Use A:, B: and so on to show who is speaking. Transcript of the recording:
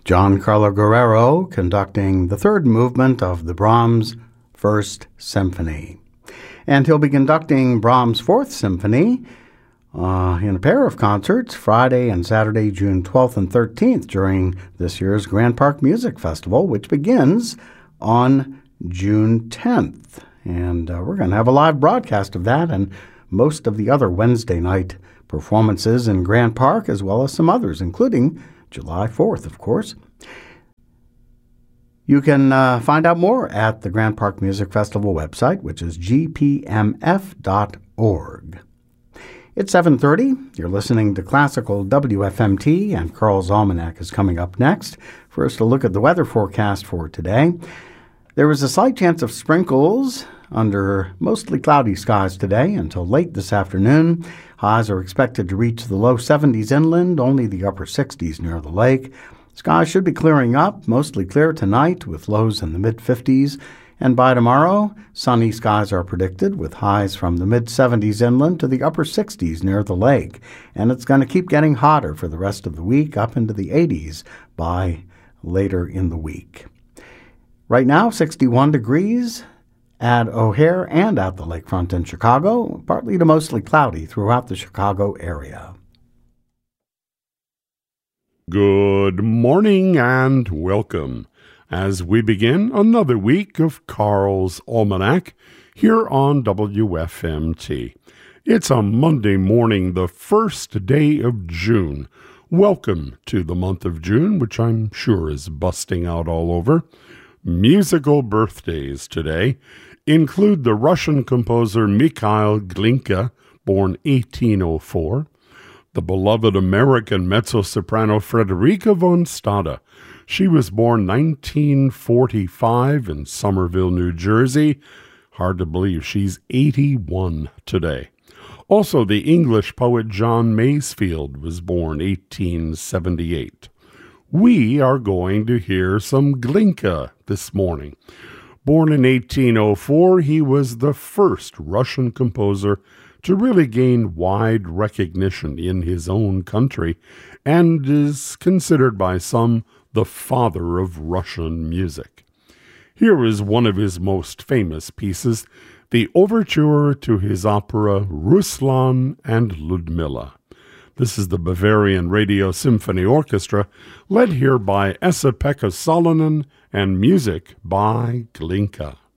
A: Giancarlo Guerrero conducting the third movement of the Brahms First Symphony. And he'll be conducting Brahms' Fourth Symphony in a pair of concerts Friday and Saturday, June 12th and 13th during this year's Grand Park Music Festival, which begins on June 10th. And we're going to have a live broadcast of that and most of the other Wednesday night performances in Grand Park, as well as some others, including July 4th, of course. You can find out more at the Grand Park Music Festival website, which is gpmf.org. It's 7:30. You're listening to Classical WFMT, and Carl's Almanac is coming up next. First, a look at the weather forecast for today. There is a slight chance of sprinkles under mostly cloudy skies today until late this afternoon. Highs are expected to reach the low 70s inland, only the upper 60s near the lake. Skies should be clearing up, mostly clear tonight with lows in the mid-50s. And by tomorrow, sunny skies are predicted with highs from the mid-70s inland to the upper 60s near the lake. And it's going to keep getting hotter for the rest of the week, up into the 80s by later in the week. Right now, 61 degrees at O'Hare and at the lakefront in Chicago, partly to mostly cloudy throughout the Chicago area.
B: Good morning and welcome as we begin another week of Carl's Almanac here on WFMT. It's a Monday morning, the first day of June. Welcome to the month of June, which I'm sure is busting out all over. Musical birthdays today include the Russian composer Mikhail Glinka, born 1804, the beloved American mezzo-soprano Frederica von Stade. She was born 1945 in Somerville, New Jersey. Hard to believe she's 81 today. Also, the English poet John Masefield was born 1878. We are going to hear some Glinka this morning. Born in 1804, he was the first Russian composer to really gain wide recognition in his own country and is considered by some the father of Russian music. Here is one of his most famous pieces, the overture to his opera Ruslan and Ludmilla. This is the Bavarian Radio Symphony Orchestra, led here by Esa-Pekka Salonen and music by Glinka.